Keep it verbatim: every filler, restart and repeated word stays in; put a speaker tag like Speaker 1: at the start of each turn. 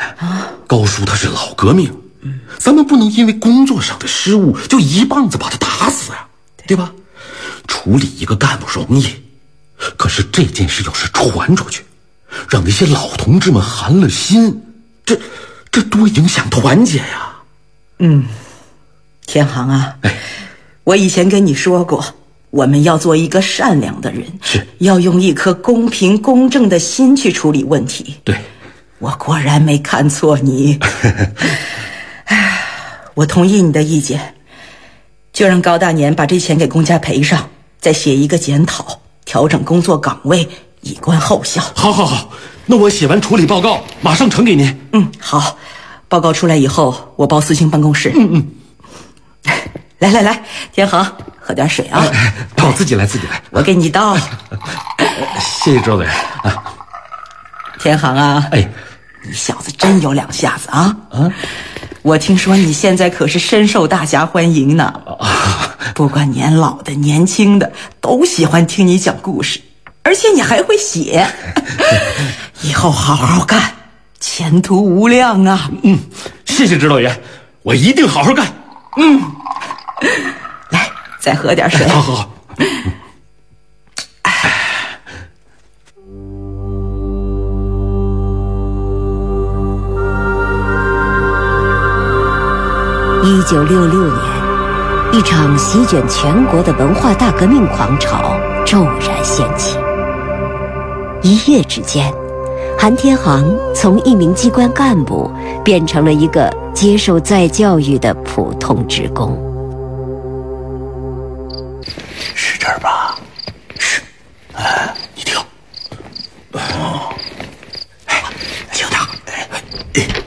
Speaker 1: 啊，高叔他是老革命，嗯，咱们不能因为工作上的失误就一棒子把他打死啊，对吧？处理一个干部容易，可是这件事要是传出去，让那些老同志们寒了心，这这多影响团结呀！
Speaker 2: 嗯，天航啊，哎，我以前跟你说过，我们要做一个善良的人，
Speaker 1: 是
Speaker 2: 要用一颗公平公正的心去处理问题。
Speaker 1: 对，
Speaker 2: 我果然没看错你。我同意你的意见，就让高大年把这钱给公家赔上，再写一个检讨，调整工作岗位，以观后效。
Speaker 1: 好好好，那我写完处理报告马上呈给您。
Speaker 2: 嗯，好，报告出来以后我报司卿办公室。
Speaker 1: 嗯嗯，
Speaker 2: 来来来，天航，喝点水啊。
Speaker 1: 哎哎、我自己来自己来，
Speaker 2: 我给你倒。
Speaker 1: 谢谢周委啊。
Speaker 2: 天航啊，
Speaker 1: 哎，
Speaker 2: 你小子真有两下子啊！
Speaker 1: 啊，
Speaker 2: 我听说你现在可是深受大家欢迎呢。
Speaker 1: 啊，
Speaker 2: 不管年老的年轻的都喜欢听你讲故事，而且你还会写。以后好好干，前途无量啊！
Speaker 1: 嗯，谢谢指导员，我一定好好干。
Speaker 2: 嗯，来，再喝点水。
Speaker 1: 好好好。
Speaker 3: 一九六六年，一场席卷全国的文化大革命狂潮骤然掀起。一夜之间，韩天航从一名机关干部变成了一个接受再教育的普通职工。
Speaker 1: 是这儿吧？是。哎，你听。哦，哎，听他。哎哎。